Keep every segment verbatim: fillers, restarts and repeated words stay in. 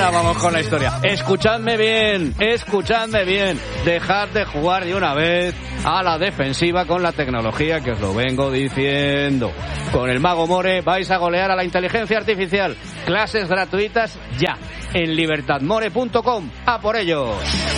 Ahora vamos con la historia. Escuchadme bien, escuchadme bien. Dejad de jugar de una vez a la defensiva con la tecnología que os lo vengo diciendo. Con el Mago More vais a golear a la inteligencia artificial. Clases gratuitas ya en libertad more punto com. ¡A por ellos!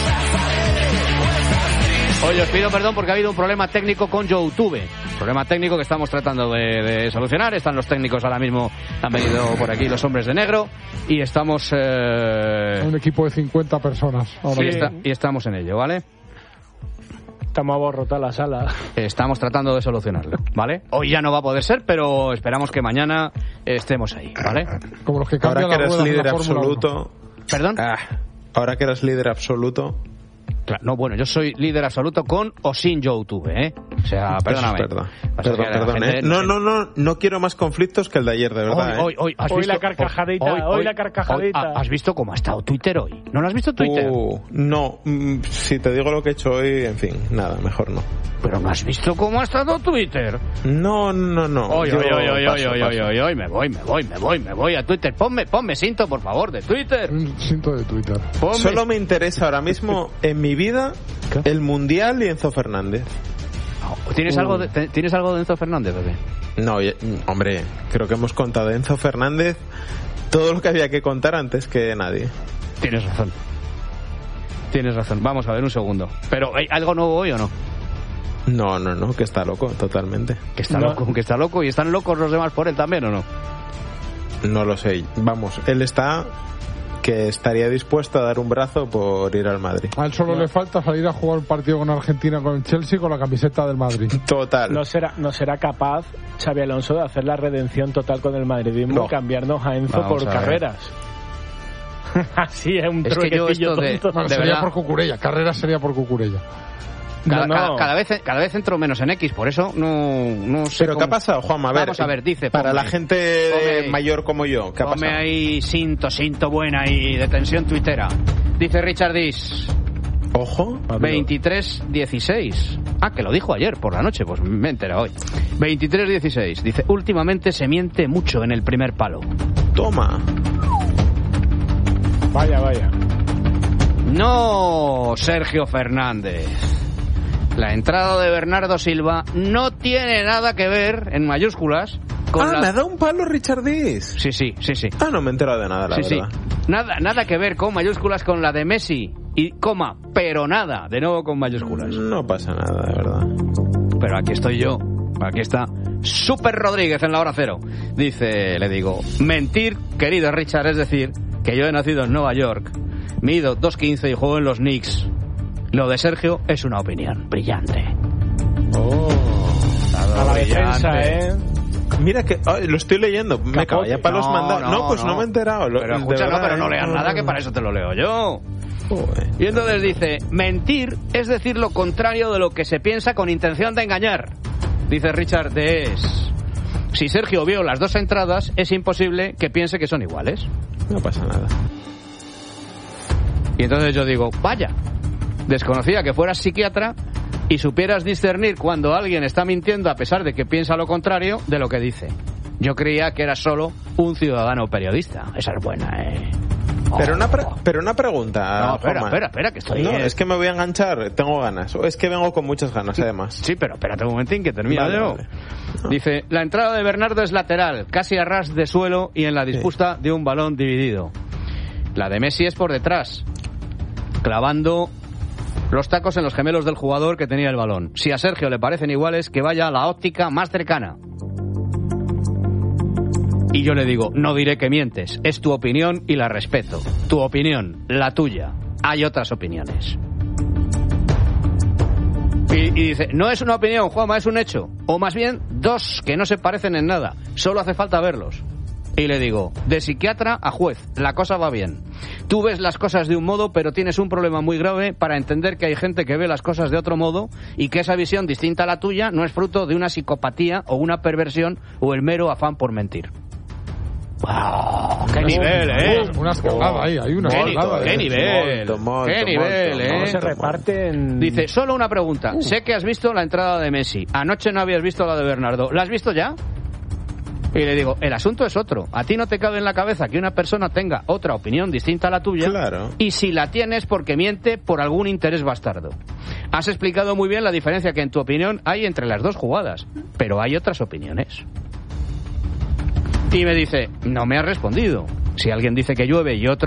Hoy os pido perdón porque ha habido un problema técnico con YouTube. Problema técnico que estamos tratando de, de solucionar. Están los técnicos ahora mismo, han venido por aquí los hombres de negro y estamos... Eh... Un equipo de cincuenta personas. Sí, está, y estamos en ello, ¿vale? Estamos abarrotados la sala. Estamos tratando de solucionarlo, ¿vale? Hoy ya no va a poder ser, pero esperamos que mañana estemos ahí, ¿vale? Como los que cambian ahora que la eres líder absoluto... ¿Perdón? Ah, ahora que eres líder absoluto... Claro, no, bueno, yo soy líder absoluto con o sin YouTube, ¿eh? O sea, perdóname. Perdón, perdón, perdón, ¿eh? No, no, no, no quiero más conflictos que el de ayer, de verdad, hoy, ¿eh? Hoy, hoy, ¿has hoy visto? la carcajadita, hoy, hoy, hoy la carcajadita. Hoy, ¿has visto cómo ha estado Twitter hoy? ¿No lo has visto Twitter? Uh, no, mm, si te digo lo que he hecho hoy, en fin, nada, mejor no. ¿Pero no has visto cómo ha estado Twitter? No, no, no. Hoy, hoy, hoy, hoy, hoy, hoy, hoy, hoy, hoy, me voy, me voy, me voy, me voy a Twitter. Ponme, ponme cinto, por favor, de Twitter. Un cinto de Twitter. Ponme. Solo me interesa ahora mismo en mi vida ¿qué? El Mundial y Enzo Fernández. ¿Tienes, uh. algo de, ¿Tienes algo de Enzo Fernández, bebé? No, hombre, creo que hemos contado de Enzo Fernández todo lo que había que contar antes que nadie. Tienes razón. Tienes razón. Vamos a ver un segundo. ¿Pero hay algo nuevo hoy o no? No, no, no, que está loco, totalmente. Que está no. loco, que está loco. ¿Y están locos los demás por él también o no? No lo sé. Vamos, él está... que estaría dispuesto a dar un brazo por ir al Madrid. A él solo no. le falta salir a jugar un partido con Argentina, con el Chelsea, con la camiseta del Madrid. Total. No será, no será capaz Xabi Alonso de hacer la redención total con el madridismo no. y cambiarnos a Enzo Vamos por a carreras. Así es un es que yo esto de, tonto. Bueno, de sería verdad. por Cucurella, carreras sería por Cucurella. Cada, no, no. cada, cada, vez, cada vez entro menos en X, por eso no, no sé. ¿Pero cómo... qué ha pasado, Juanma? A ver, Vamos a ver, dice. Para ponme, la gente ponme, mayor como yo, ¿qué ha ponme pasado? ahí cinto, cinto buena y de tensión tuitera. Dice Richard Dis. Ojo. veintitrés dieciséis. Ah, que lo dijo ayer por la noche, pues me entera hoy. veintitrés dieciséis. Dice, últimamente se miente mucho en el primer palo. Toma. Vaya, vaya. No, Sergio Fernández. La entrada de Bernardo Silva no tiene nada que ver, en mayúsculas, con ah, la... me ha dado un palo Richard Dis. Sí, sí, sí, sí. Ah, no me he enterado de nada, la sí, verdad. Sí. Nada, nada que ver con mayúsculas con la de Messi y coma, pero nada, de nuevo con mayúsculas. No pasa nada, de verdad. Pero aquí estoy yo, aquí está Super Rodríguez en la hora cero. Dice, le digo, mentir, querido Richard, es decir, que yo he nacido en Nueva York, mido dos quince y juego en los Knicks. Lo de Sergio es una opinión brillante. Oh, a la defensa, ¿eh? Mira que oh, lo estoy leyendo. Me cago, ya para los no, mandados. No, no, pues no. no me he enterado. Pero escucha, no, pero no leas nada, que para eso te lo leo yo. Joder. Y entonces dice, mentir es decir lo contrario de lo que se piensa con intención de engañar. Dice Richard Dees. Si Sergio vio las dos entradas, es imposible que piense que son iguales. No pasa nada. Y entonces yo digo, vaya, desconocía que fueras psiquiatra y supieras discernir cuando alguien está mintiendo a pesar de que piensa lo contrario de lo que dice. Yo creía que eras solo un ciudadano periodista. Esa es buena, ¿eh? Oh. Pero, una pre- pero una pregunta. No, espera, Juanma. espera, espera, que estoy... No, eh. es que me voy a enganchar, tengo ganas. O es que vengo con muchas ganas, además. Sí, pero espérate un momentín que termina vale, yo. Vale. No. Dice, la entrada de Bernardo es lateral, casi a ras de suelo y en la disputa sí. de un balón dividido. La de Messi es por detrás, clavando los tacos en los gemelos del jugador que tenía el balón. Si a Sergio le parecen iguales, que vaya a la óptica más cercana. Y yo le digo, no diré que mientes, es tu opinión y la respeto. Tu opinión, la tuya. Hay otras opiniones. Y, y dice, no es una opinión, Juanma, es un hecho. O más bien, dos que no se parecen en nada. Solo hace falta verlos. Y le digo, de psiquiatra a juez, la cosa va bien. Tú ves las cosas de un modo, pero tienes un problema muy grave para entender que hay gente que ve las cosas de otro modo y que esa visión distinta a la tuya no es fruto de una psicopatía o una perversión o el mero afán por mentir. ¡Wow! ¡Qué nivel, eh! Una escalada ahí, hay una escalada. ¡Qué nivel! Molto, molto, ¡Qué nivel, molto, eh! ¿Cómo se reparten? Dice, solo una pregunta. Uh. Sé que has visto la entrada de Messi. Anoche no habías visto la de Bernardo. ¿La has visto ya? Y le digo, el asunto es otro. A ti no te cabe en la cabeza que una persona tenga otra opinión distinta a la tuya. Claro. Y si la tienes porque miente por algún interés bastardo. Has explicado muy bien la diferencia que en tu opinión hay entre las dos jugadas. Pero hay otras opiniones. Y me dice, no me has respondido. Si alguien dice que llueve y otro